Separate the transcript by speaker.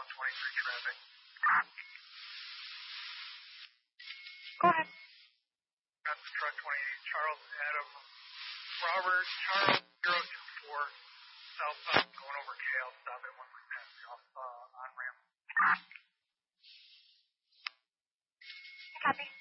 Speaker 1: southbound 23 traffic.
Speaker 2: Go ahead.
Speaker 1: That's truck 28, Charles Adam Robert, Charles 024, southbound going over KL, stop at 1% off on ramp.
Speaker 2: Copy.